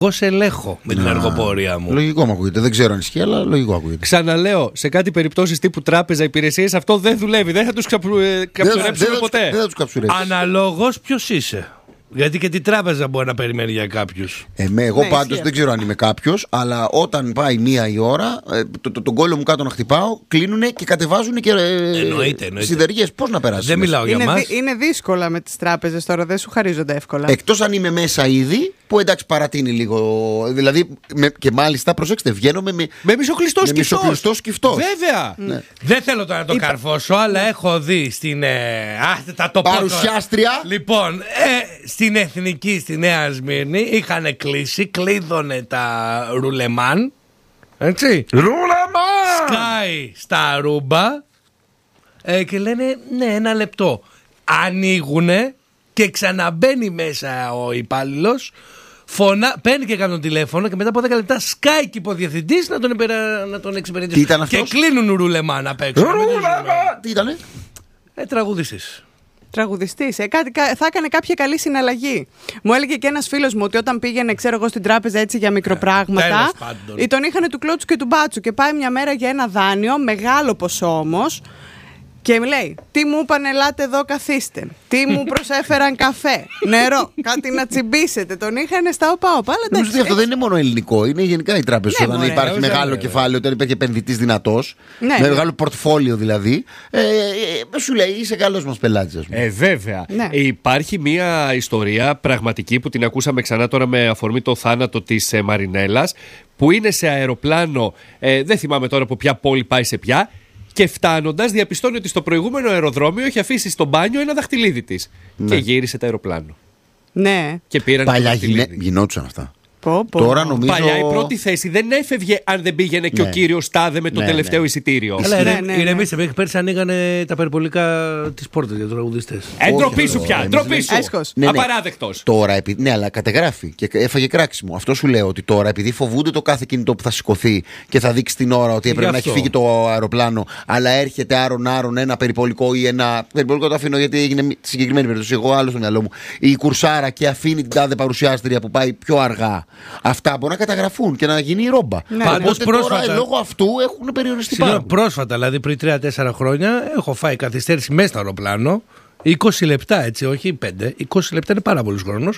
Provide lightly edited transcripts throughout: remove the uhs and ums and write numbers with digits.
Εγώ σε ελέγχω με την αργοπορία μου. Λογικό μου ακούγεται. Δεν ξέρω αν ισχύει, αλλά λογικό ακούγεται. Ξαναλέω, σε κάτι περιπτώσεις τύπου τράπεζα, υπηρεσίες, αυτό δεν δουλεύει. Δεν θα τους καψουρέψουμε ποτέ. Δεν θα τους καψουρέψεις. Αναλόγως ποιος είσαι. Γιατί και την τράπεζα μπορεί να περιμένει για κάποιους. Εγώ πάντως δεν ξέρω αν είμαι κάποιος, αλλά όταν πάει 1 η ώρα, τον κόλλο μου κάτω να χτυπάω, κλείνουνε και κατεβάζουν και σιδεριές. Πώς να περάσει? Δεν μιλάω για μας. Είναι δύσκολα με τις τράπεζες τώρα, δεν σου χαρίζονται εύκολα. Εκτός αν είμαι μέσα ήδη, που εντάξει παρατείνει λίγο. Δηλαδή, και μάλιστα, προσέξτε, βγαίνω με μισοκλειστό σκυφτός. Βέβαια. Ναι. Δεν θέλω τώρα να το καρφώσω, αλλά έχω δει στην. Παρουσιάστρια. Λοιπόν, στην Εθνική, στη Νέα Σμύρνη, είχαν κλείσει, κλείδωνε τα ρουλεμάν. Έτσι. Ρουλεμάν! Σκάει στα ρούμπα και λένε ναι, 1 λεπτό. Ανοίγουνε και ξαναμπαίνει μέσα ο υπάλληλος. Παίρνει και κάποιον τηλέφωνο και μετά από 10 λεπτά σκάει και υποδιευθυντής να τον εξυπηρετήσει. Τι ήταν αυτός? Και κλείνουν ρουλεμάν απ' έξω. Τι ήτανε? Τραγουδιστής. Τραγουδιστής. Θα έκανε κάποια καλή συναλλαγή. Μου έλεγε και ένας φίλος μου ότι όταν πήγαινε, ξέρω εγώ, στην τράπεζα έτσι για μικροπράγματα, τον είχαν του κλώτσου και του μπάτσου και πάει μια μέρα για ένα δάνειο, μεγάλο ποσό όμως. Και μου λέει, τι μου είπαν, ελάτε εδώ καθίστε. Τι μου προσέφεραν καφέ, νερό, κάτι να τσιμπήσετε. Τον είχαν στα οπά. Νομίζω ότι αυτό δεν είναι μόνο ελληνικό, είναι γενικά οι τράπεζες. Όταν υπάρχει μεγάλο κεφάλαιο, όταν υπάρχει επενδυτής δυνατός, με μεγάλο πορτφόλιο δηλαδή, σου λέει είσαι καλός μας πελάτης, ας πούμε. Βέβαια. Ναι. Υπάρχει μια ιστορία πραγματική που την ακούσαμε ξανά τώρα με αφορμή το θάνατο της Μαρινέλας, που είναι σε αεροπλάνο, δεν θυμάμαι τώρα από ποια πόλη πάει σε ποια. Και φτάνοντας, διαπιστώνει ότι στο προηγούμενο αεροδρόμιο έχει αφήσει στο μπάνιο ένα δαχτυλίδι της. Ναι. Και γύρισε το αεροπλάνο. Ναι. Και πήραν παλιά γινόντουσαν αυτά. Τώρα νομίζω... Παλιά η πρώτη θέση δεν έφευγε αν δεν πήγαινε και ο κύριος Τάδε με το τελευταίο εισιτήριο. Ηρεμήστε, μέχρι πέρσι ανοίγανε τα περιπολικά τις πόρτες για τους τραγουδιστές. Ντροπή σου πια, ντροπή σου. Απαράδεκτος. Τώρα, ναι, αλλά κατεγράφει και έφαγε κράξιμο. Αυτό σου λέω, ότι τώρα επειδή φοβούνται το κάθε κινητό που θα σηκωθεί και θα δείξει την ώρα ότι έπρεπε να έχει φύγει το αεροπλάνο, αλλά έρχεται άρον ένα περιπολικό ή ένα. Περιπολικό το αφήνω γιατί έγινε στη συγκεκριμένη περίπτωση. Εγώ άλλο στο μυαλό μου. Η κουρσάρα και αφήνει την τάδε παρουσιάστρια που πάει πιο αργά. Αυτά μπορούν να καταγραφούν και να γίνει η ρόμπα. Ναι. Οπότε τώρα λόγω αυτού έχουν περιοριστεί πάρα. Πρόσφατα, δηλαδή πριν 3-4 χρόνια, έχω φάει καθυστέρηση μέσα στο αεροπλάνο. 20 λεπτά, έτσι, όχι 5. 20 λεπτά είναι πάρα πολύ χρόνος.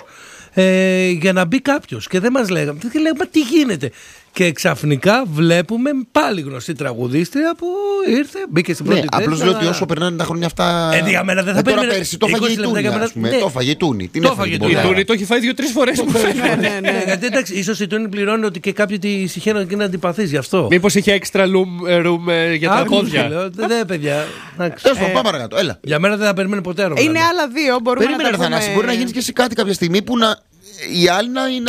Για να μπει κάποιος. Και δεν μας λέγαμε. Και λέγαμε, τι γίνεται. Και ξαφνικά βλέπουμε πάλι γνωστή τραγουδίστρια που ήρθε, μπήκε στην πρώτη θέση. Απλώς λέω ότι όσο περνάνε τα χρόνια αυτά. Για μένα δεν θα τώρα πέρσι το φαγε η Τούνη. Το φαγε η Τούνη. Η Τούνη το έχει φάει 2-3 φορές. Ναι, γιατί εντάξει, ίσως η Τούνη πληρώνει ότι και κάποιοι τη συχαίνουν και είναι αντιπαθείς γι' αυτό. Μήπως είχε extra room για τα πόδια. Δεν, παιδιά. Πάμε παρακάτω. Έλα. Για μένα δεν θα περιμένει ποτέ αεροπλάνο. Είναι άλλα δύο. Περίμενε, μπορεί να γίνει και σε κάτι κάποια στιγμή που να. Οι άλλοι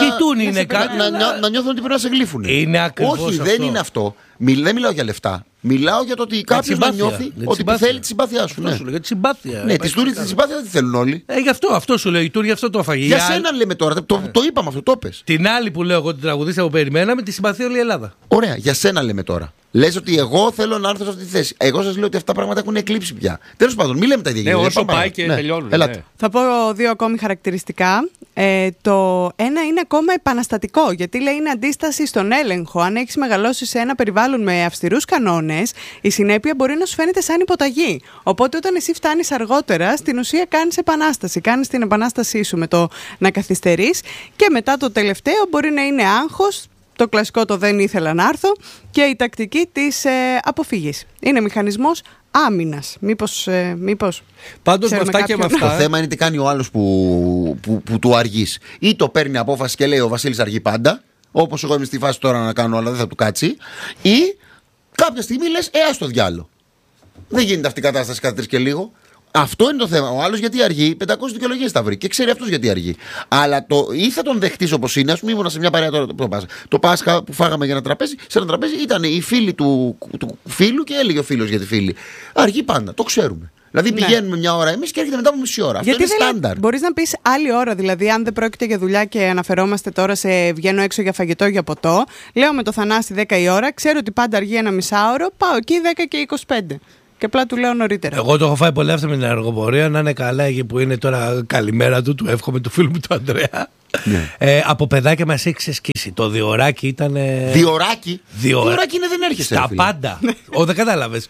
να νιώθουν ότι πρέπει να σε γλύφουν. Είναι ακριβώς. Όχι, δεν είναι αυτό. Δεν μιλάω για λεφτά. Μιλάω για το ότι κάποιος να νιώθει ότι θέλει τη συμπάθειά σου. Αυτό σου λέω, για τη συμπάθεια. Ναι, τη Τούρη τη συμπάθεια δεν τη θέλουν όλοι. Γι' αυτό σου λέω, η Τούρη αυτό το έφαγε. Για σένα λέμε τώρα, το είπαμε αυτό, το πες. Την άλλη που λέω εγώ την τραγουδίστρια που περιμέναμε, τη συμπαθεί όλη η Ελλάδα. Ωραία, για σένα λέμε τώρα. Λες ότι εγώ θέλω να έρθω σε αυτή τη θέση. Εγώ σας λέω ότι αυτά τα πράγματα έχουν εκλείψει πια. Τέλος πάντων, μην λέμε τα ίδια. Όσο πάει και τελειώνουν. Θα πω 2 ακόμη χαρακτηριστικά. Το ένα είναι ακόμα επαναστατικό, γιατί λέει είναι αντίσταση στον έλεγχο. Αν έχεις μεγαλώσει σε ένα περιβάλλον με αυστηρούς κανόνες, η συνέπεια μπορεί να σου φαίνεται σαν υποταγή. Οπότε όταν εσύ φτάνεις αργότερα, στην ουσία κάνεις επανάσταση. Κάνεις την επανάστασή σου με το να καθυστερείς και μετά το τελευταίο μπορεί να είναι άγχος. Το κλασικό το δεν ήθελα να έρθω και η τακτική της αποφυγής. Είναι μηχανισμός άμυνας. Μήπως. Πάντως με αυτά και με αυτά. Το θέμα είναι τι κάνει ο άλλος που του αργείς. Ή το παίρνει απόφαση και λέει ο Βασίλης αργεί πάντα, όπως εγώ είμαι στη φάση τώρα να κάνω, αλλά δεν θα του κάτσει. Ή κάποια στιγμή λες, ας το διάλο. Δεν γίνεται αυτή η κατάσταση κάθε 3 και λίγο. Αυτό είναι το θέμα. Ο άλλος γιατί αργεί, 500 δικαιολογίες θα βρει και ξέρει αυτός γιατί αργεί. Αλλά ή θα τον δεχτείς όπως είναι. Ας πούμε, ήμουνα σε μια παρέα τώρα το Πάσχα που φάγαμε για ένα τραπέζι. Σε ένα τραπέζι ήταν οι φίλοι του φίλου και έλεγε ο φίλος για τη φίλη. Αργεί πάντα, το ξέρουμε. Δηλαδή πηγαίνουμε μια ώρα εμείς και έρχεται μετά από μισή ώρα. Αυτό είναι στάνταρ. Μπορείς να πεις άλλη ώρα, δηλαδή, αν δεν πρόκειται για δουλειά και αναφερόμαστε τώρα σε βγαίνω έξω για φαγητό, για ποτό. Λέω με το Θανάση 10 η ώρα, ξέρω ότι πάντα αργεί ένα μισάωρο, πάω εκεί 10 και 25. Και απλά του λέω νωρίτερα. Εγώ το έχω φάει πολύ αυτά με την αργοπορία. Να είναι καλά εκεί που είναι τώρα καλημέρα του εύχομαι του φίλου μου του Ανδρέα. Από παιδάκια μας έχει ξεσκίσει. Το διοράκι ήταν. Διοράκι είναι, δεν έρχεσαι. Τα πάντα. Δεν κατάλαβες.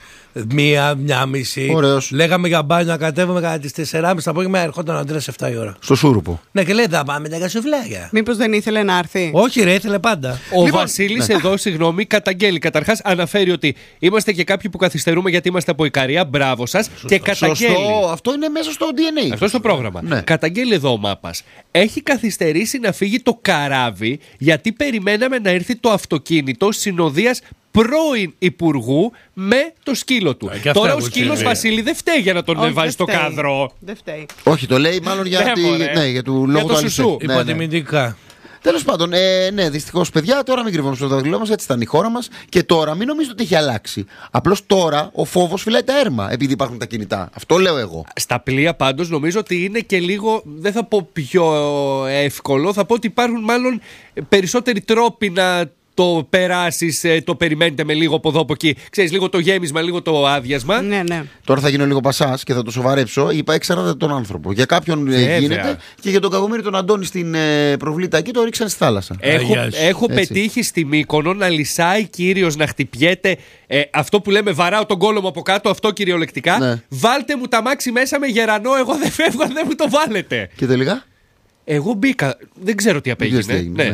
1:30. Ωραίος. Λέγαμε για μπάνιο να κατέβουμε κατά τις 4:30 το απόγευμα. Ερχόταν ο Αντρέας 7 η ώρα. Στο Σούρουπο. Ναι, και λέει: θα πάμε τα κασουφλάκια. Μήπως δεν ήθελε να έρθει? Όχι, ρε, ήθελε πάντα. Ο Βασίλης εδώ, συγγνώμη, καταγγέλει. Καταρχάς, αναφέρει ότι είμαστε και κάποιοι που καθυστερούμε γιατί είμαστε από Ικαρία. Μπράβο σας. Και καταγγέλει. Σωστό, αυτό είναι μέσα στο DNA. Αυτό στο πρόγραμμα. Ναι. Καταγγέλει εδώ ο Μάπας. Έχει καθυστερήσει να φύγει το καράβι γιατί περιμέναμε να έρθει το αυτοκίνητο συνοδείας πρώην υπουργού με το σκύλο του. Τώρα ο σκύλος, Βασίλη, δεν φταίει για να τον βάζει στο κάδρο. Δεν φταίει. Όχι, το λέει μάλλον για του λόγου του σουσού. Υποτιμητικά. Τέλος πάντων, ναι, δυστυχώς, παιδιά, τώρα μην κρυβόμαστε στο δάχτυλό μας, έτσι ήταν η χώρα μας. Και τώρα μην νομίζετε ότι έχει αλλάξει. Απλώς τώρα ο φόβος φυλάει τα έρμα επειδή υπάρχουν τα κινητά. Αυτό λέω εγώ. Στα πλοία πάντως νομίζω ότι είναι και λίγο, δεν θα πω πιο εύκολο, θα πω ότι υπάρχουν μάλλον περισσότεροι τρόποι να το περάσεις, το περιμένετε με λίγο από εδώ από εκεί. Ξέρεις, λίγο το γέμισμα, λίγο το άδειασμα. Ναι, ναι. Τώρα θα γίνω λίγο πασάς και θα το σοβαρέψω. Είπα, έξαρατα τον άνθρωπο. Για κάποιον γίνεται και για τον Κακομοίρη τον Αντώνη στην Προβλήτα εκεί το ρίξαν στη θάλασσα. Έχω πετύχει στη Μύκονο να λυσάει κύριος, να χτυπιέται. Αυτό που λέμε βαράω τον κόλο μου από κάτω, αυτό κυριολεκτικά. Ναι. Βάλτε μου τα μάξι μέσα με γερανό, εγώ δεν φεύγω αν δεν μου το βάλετε. Και τελικά. Εγώ μπήκα. Δεν ξέρω τι απέγινε. Ναι.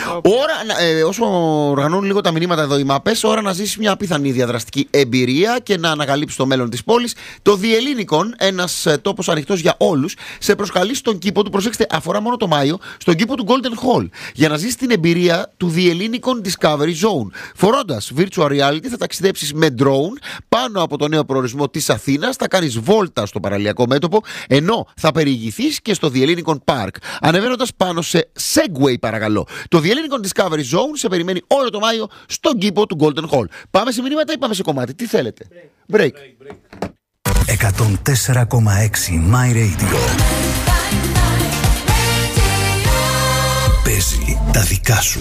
Όσο οργανώνουν λίγο τα μηνύματα εδώ οι μαπές, ώρα να ζήσει μια απίθανη διαδραστική εμπειρία και να ανακαλύψει το μέλλον της πόλης. Το The Hellinikon, ένας τόπος ανοιχτός για όλους, σε προσκαλεί στον κήπο του. Προσέξτε, αφορά μόνο το Μάιο, στον κήπο του Golden Hall. Για να ζήσει την εμπειρία του The Hellinikon Discovery Zone. Φορώντας virtual reality, θα ταξιδέψεις με drone πάνω από το νέο προορισμό της Αθήνας, θα κάνεις βόλτα στο παραλιακό μέτωπο, ενώ θα περιηγηθείς και στο The Hellinikon Park. Ανεβαίνοντας πάνω σε Segway, παρακαλώ. Το The Hellinikon Discovery Zone σε περιμένει όλο το Μάιο στον κήπο του Golden Hall. Πάμε σε μηνύματα ή πάμε σε κομμάτι? Τι θέλετε? Break. 104,6 My Radio. Παίζει τα δικά σου.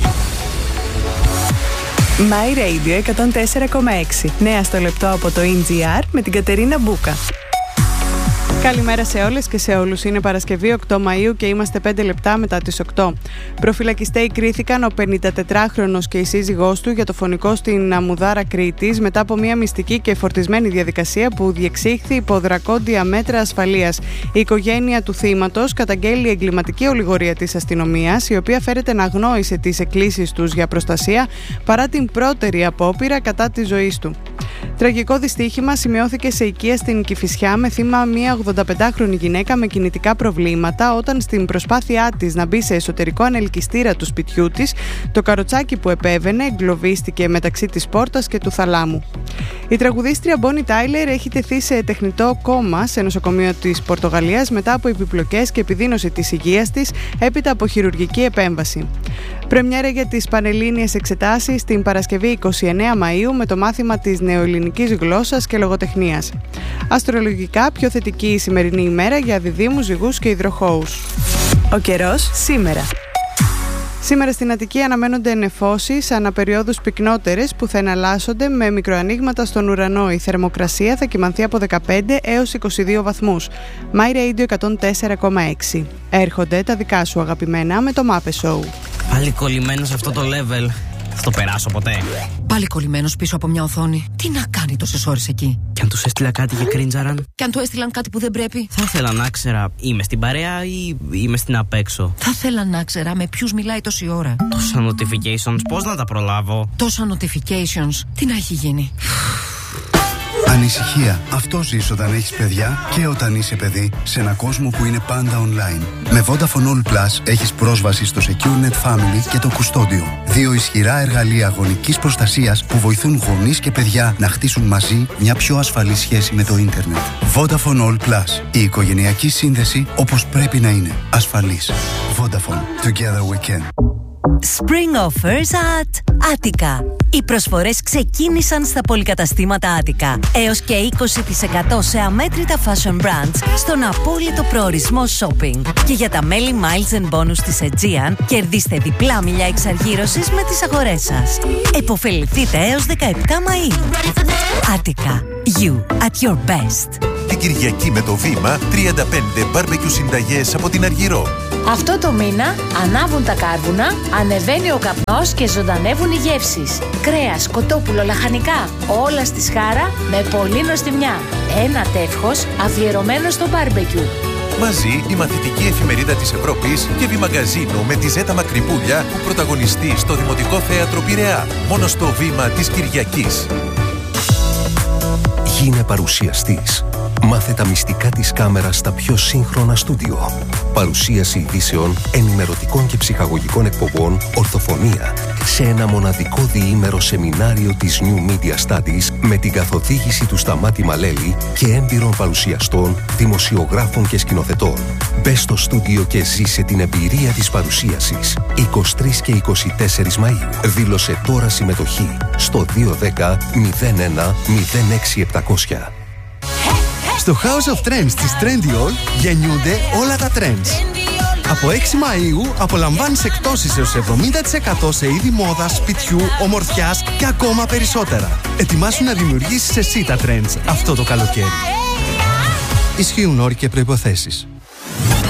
My Radio 104,6. Νέα στο λεπτό από το NGR με την Κατερίνα Μπούκα. Καλημέρα σε όλες και σε όλους. Είναι Παρασκευή 8 Μαΐου και είμαστε 5 λεπτά μετά τις 8. Προφυλακιστέοι κρίθηκαν ο 54χρονος και η σύζυγός του για το φωνικό στην Αμμουδάρα Κρήτης μετά από μια μυστική και φορτισμένη διαδικασία που διεξήχθη υπό δρακόντια μέτρα ασφαλείας. Η οικογένεια του θύματος καταγγέλει εγκληματική ολιγορία της αστυνομίας, η οποία φέρεται να αγνόησε τις εκκλήσεις τους για προστασία παρά την πρώτερη απόπειρα κατά της ζωής του. Τραγικό δυστύχημα σημειώθηκε σε οικία στην Κηφισιά με θύμα μια 85χρονη γυναίκα με κινητικά προβλήματα όταν στην προσπάθειά της να μπει σε εσωτερικό ανελκυστήρα του σπιτιού της, το καροτσάκι που επέβαινε εγκλωβίστηκε μεταξύ της πόρτας και του θαλάμου. Η τραγουδίστρια Bonnie Tyler έχει τεθεί σε τεχνητό κόμμα σε νοσοκομείο της Πορτογαλίας μετά από επιπλοκές και επιδείνωση της υγείας της έπειτα από χειρουργική επέμβαση. Πρεμιέρα για τις πανελλήνιες εξετάσεις την Παρασκευή 29 Μαΐου με το μάθημα της νεοελληνικής γλώσσας και λογοτεχνίας. Αστρολογικά πιο θετική η σημερινή ημέρα για διδύμους, ζυγούς και υδροχόους. Ο καιρός σήμερα. Σήμερα στην Αττική αναμένονται νεφώσεις αναπεριόδους πυκνότερες που θα εναλλάσσονται με μικροανοίγματα στον ουρανό. Η θερμοκρασία θα κυμανθεί από 15 έως 22 βαθμούς. My Radio 104,6. Έρχονται τα δικά σου αγαπημένα με το Muppet Show. Πάλι κολλημένο σε αυτό το level. Θα το περάσω ποτέ. Πάλι κολλημένος πίσω από μια οθόνη. Τι να κάνει τόσες ώρες εκεί? Κι αν τους έστειλα κάτι και κρίντζαραν. Κι αν του έστειλαν κάτι που δεν πρέπει. Θα ήθελα να ξέρα, είμαι στην παρέα ή είμαι στην απέξω. Θα ήθελα να ξέρα με ποιους μιλάει τόση ώρα. Τόσα notifications, πώς να τα προλάβω? Τόσα notifications, τι να έχει γίνει? Ανησυχία. Αυτό ζεις όταν έχεις παιδιά και όταν είσαι παιδί σε ένα κόσμο που είναι πάντα online. Με Vodafone All Plus έχεις πρόσβαση στο SecureNet Family και το Κουστόντιο. Δύο ισχυρά εργαλεία γονικής προστασίας που βοηθούν γονείς και παιδιά να χτίσουν μαζί μια πιο ασφαλή σχέση με το ίντερνετ. Vodafone All Plus. Η οικογενειακή σύνδεση όπως πρέπει να είναι. Ασφαλής. Vodafone. Together we can. Spring offers at Attica. Οι προσφορές ξεκίνησαν στα πολυκαταστήματα Attica. Έως και 20% σε αμέτρητα fashion brands στον απόλυτο προορισμό shopping. Και για τα μέλη Miles and Bonus της Aegean, κερδίστε διπλά μιλιά εξαργύρωσης με τις αγορές σας. Εποφεληθείτε έως 17 Μαΐου. Attica. You at your best. Την Κυριακή με το Βήμα, 35 μπάρμπεκιου συνταγές από την Αργυρό. Αυτό το μήνα ανάβουν τα κάρβουνα, ανεβαίνει ο καπνός και ζωντανεύουν οι γεύσεις. Κρέας, κοτόπουλο, λαχανικά, όλα στη Σχάρα με πολύ νοστιμιά. Ένα τεύχος αφιερωμένο στο μπάρμπεκιου. Μαζί η μαθητική εφημερίδα της Ευρώπης και βημαγκαζίνο με τη Ζέτα Μακρυπούλια που πρωταγωνιστεί στο Δημοτικό Θέατρο Πειραιά. Μόνο στο βήμα της Κυριακής. Γίνε παρουσιαστής. Μάθε τα μυστικά της κάμερας στα πιο σύγχρονα στούντιο. Παρουσίαση ειδήσεων, ενημερωτικών και ψυχαγωγικών εκπομπών, ορθοφωνία. Σε ένα μοναδικό διήμερο σεμινάριο της New Media Studies με την καθοδήγηση του Σταμάτη Μαλέλη και έμπειρων παρουσιαστών, δημοσιογράφων και σκηνοθετών. Μπες στο στούντιο και ζήσε την εμπειρία της παρουσίασης. 23 και 24 Μαΐου. Δήλωσε τώρα συμμετοχή στο 210 01 06700. Στο House of Trends της Trendyol γεννιούνται όλα τα trends. Από 6 Μαΐου απολαμβάνεις εκτόσεις έως 70% σε είδη μόδας, σπιτιού, ομορφιάς και ακόμα περισσότερα. Ετοιμάσου να δημιουργήσεις εσύ τα trends αυτό το καλοκαίρι. Ισχύουν όροι και προϋποθέσεις.